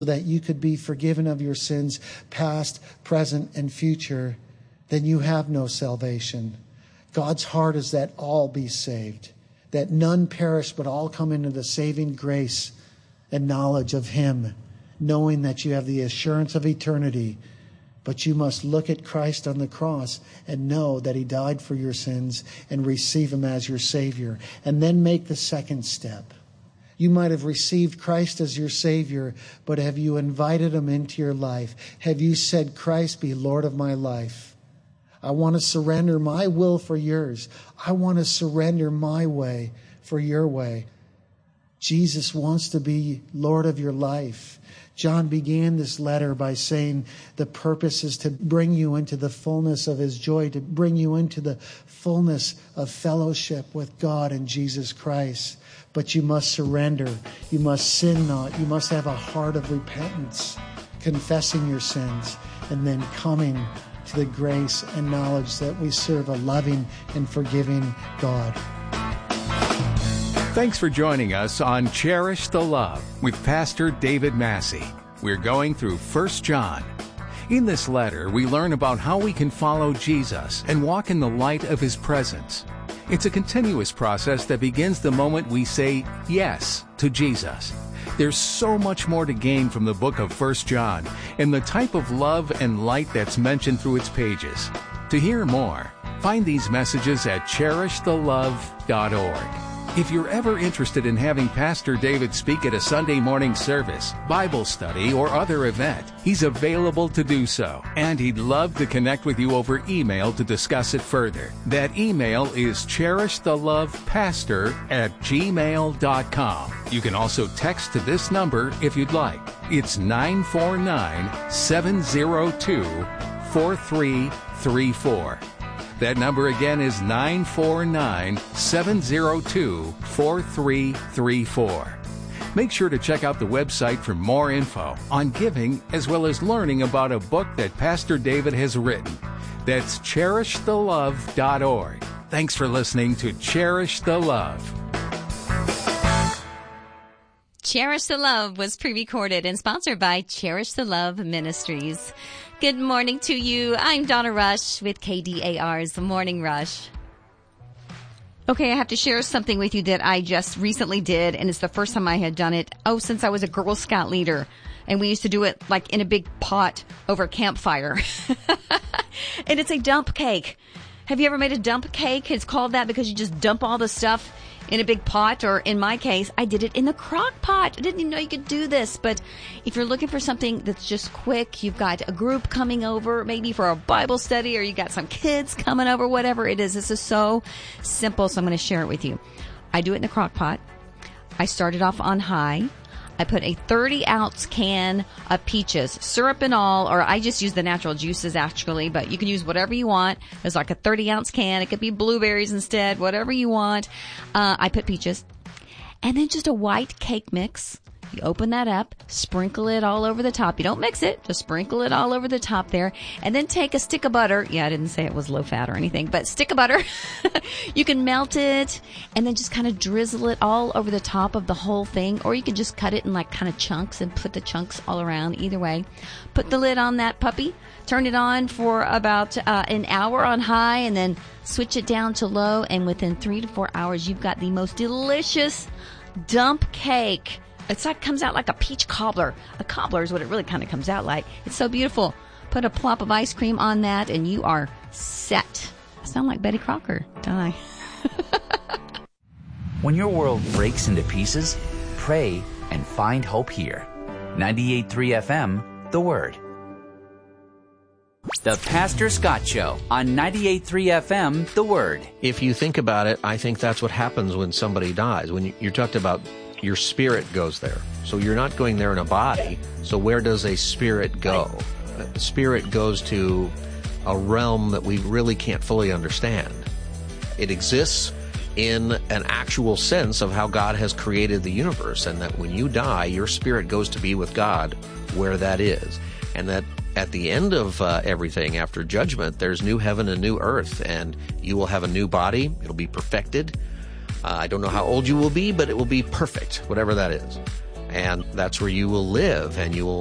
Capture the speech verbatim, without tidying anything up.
that you could be forgiven of your sins, past, present, and future, then you have no salvation. God's heart is that all be saved, that none perish, but all come into the saving grace and knowledge of Him, knowing that you have the assurance of eternity. But you must look at Christ on the cross and know that He died for your sins and receive Him as your Savior. And then make the second step. You might have received Christ as your Savior, but have you invited Him into your life? Have you said, Christ, be Lord of my life? I want to surrender my will for yours. I want to surrender my way for your way. Jesus wants to be Lord of your life. John began this letter by saying the purpose is to bring you into the fullness of His joy, to bring you into the fullness of fellowship with God and Jesus Christ. But you must surrender. You must sin not. You must have a heart of repentance, confessing your sins, and then coming to the grace and knowledge that we serve a loving and forgiving God. Thanks for joining us on Cherish the Love with Pastor David Massey. We're going through First John. In this letter, we learn about how we can follow Jesus and walk in the light of His presence. It's a continuous process that begins the moment we say yes to Jesus. There's so much more to gain from the book of First John and the type of love and light that's mentioned through its pages. To hear more, find these messages at cherish the love dot org. If you're ever interested in having Pastor David speak at a Sunday morning service, Bible study, or other event, he's available to do so, and he'd love to connect with you over email to discuss it further. That email is cherish the love pastor at gmail dot com. You can also text to this number if you'd like. It's nine four nine, seven zero two, four three three four. That number again is nine four nine, seven zero two, four three three four. Make sure to check out the website for more info on giving as well as learning about a book that Pastor David has written. That's cherish the love dot org. Thanks for listening to Cherish the Love. Cherish the Love was pre-recorded and sponsored by Cherish the Love Ministries. Good morning to you. I'm Donna Rush with K D A R's Morning Rush. Okay, I have to share something with you that I just recently did, and it's the first time I had done it, oh, since I was a Girl Scout leader. And we used to do it like in a big pot over a campfire. And it's a dump cake. Have you ever made a dump cake? It's called that because you just dump all the stuff in a big pot, or in my case, I did it in the crock pot. I didn't even know you could do this. But if you're looking for something that's just quick, you've got a group coming over, maybe for a Bible study, or you got some kids coming over, whatever it is. This is so simple, so I'm going to share it with you. I do it in the crock pot. I started off on high. I put a thirty ounce can of peaches, syrup and all, or I just use the natural juices actually, but you can use whatever you want. There's like a thirty ounce can. It could be blueberries instead, whatever you want. Uh, I put peaches. And then just a white cake mix. You open that up, sprinkle it all over the top. You don't mix it, just sprinkle it all over the top there. And then take a stick of butter. Yeah, I didn't say it was low fat or anything, but stick of butter. You can melt it and then just kind of drizzle it all over the top of the whole thing. Or you can just cut it in like kind of chunks and put the chunks all around. Either way. Put the lid on that puppy. Turn it on for about uh, an hour on high and then switch it down to low. And within three to four hours, you've got the most delicious dump cake. It's like comes out like a peach cobbler. A cobbler is what it really kind of comes out like. It's so beautiful. Put a plop of ice cream on that, and you are set. I sound like Betty Crocker, don't I? When your world breaks into pieces, pray and find hope here. ninety-eight point three F M, The Word. The Pastor Scott Show on ninety-eight point three F M, The Word. If you think about it, I think that's what happens when somebody dies. When you, you talked about your spirit goes there. So you're not going there in a body. So where does a spirit go? A spirit goes to a realm that we really can't fully understand. It exists in an actual sense of how God has created the universe, and that when you die, your spirit goes to be with God where that is. And that at the end of uh, everything, after judgment, there's new heaven and new earth, and you will have a new body. It'll be perfected. Uh, I don't know how old you will be, but it will be perfect, whatever that is. And that's where you will live, and you will